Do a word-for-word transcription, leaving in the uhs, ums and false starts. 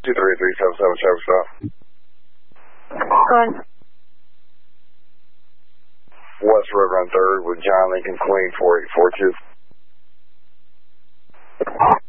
two three three seven seven seven stop. Go ahead. West River on third with John Lincoln Queen four eight four two.